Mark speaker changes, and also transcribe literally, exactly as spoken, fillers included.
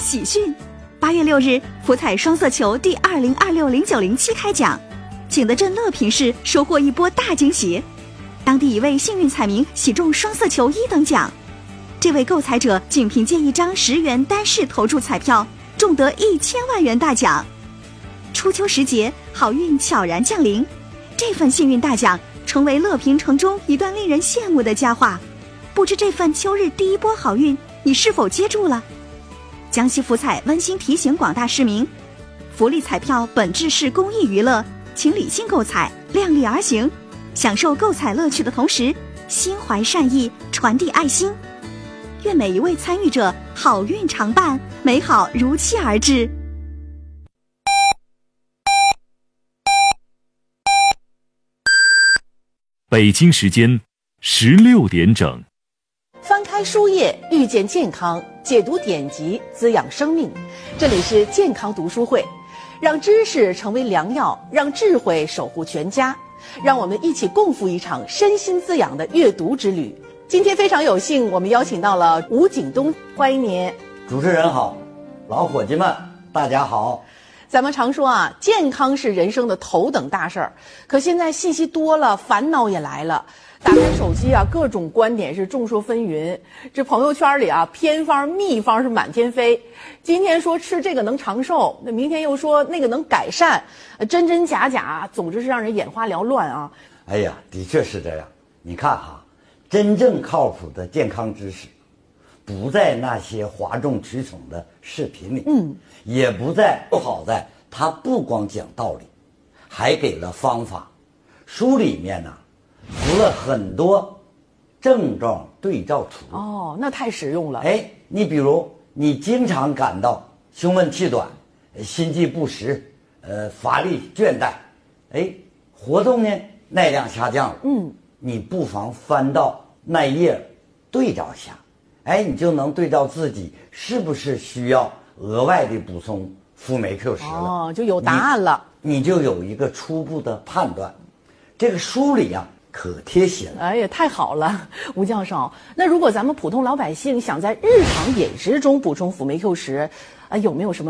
Speaker 1: 喜讯！八月六日，福彩双色球第二零二六零九零七开奖，景德镇乐平市收获一波大惊喜。当地一位幸运彩民喜中双色球一等奖，这位购彩者仅凭借一张十元单式投注彩票，中得一千万元大奖。初秋时节，好运悄然降临，这份幸运大奖成为乐平城中一段令人羡慕的佳话。不知这份秋日第一波好运，你是否接住了？江西福彩温馨提醒广大市民，福利彩票本质是公益娱乐，请理性购彩，量力而行，享受购彩乐趣的同时，心怀善意，传递爱心。愿每一位参与者好运常伴，美好如期而至。
Speaker 2: 北京时间十六点整。
Speaker 3: 翻开书页，遇见健康，解读典籍，滋养生命。这里是健康读书会，让知识成为良药，让智慧守护全家。让我们一起共赴一场身心滋养的阅读之旅。今天非常有幸，我们邀请到了吴景东，欢迎您。
Speaker 4: 主持人好，老伙计们大家好。
Speaker 3: 咱们常说啊，健康是人生的头等大事儿，可现在信息多了，烦恼也来了。打开手机啊，各种观点是众说纷纭。这朋友圈里啊，偏方秘方是满天飞。今天说吃这个能长寿，那明天又说那个能改善，真真假假，总之是让人眼花缭乱啊。
Speaker 4: 哎呀，的确是这样。你看哈，真正靠谱的健康知识，不在那些哗众取宠的视频里，嗯，也不在不好在他不光讲道理，还给了方法。书里面呢、啊。除了很多症状对照图
Speaker 3: 哦，那太实用了。
Speaker 4: 哎，你比如你经常感到胸闷气短、心悸不时、呃乏力倦怠，哎，活动呢耐量下降了，嗯，你不妨翻到那页对照一下，哎，你就能对照自己是不是需要额外的补充辅酶 Q 十了，
Speaker 3: 哦，就有答案了，
Speaker 4: 你，你就有一个初步的判断。这个书里啊。可贴心了，
Speaker 3: 哎呀，太好了，吴教授。那如果咱们普通老百姓想在日常饮食中补充辅酶 Q 十，啊，有没有什么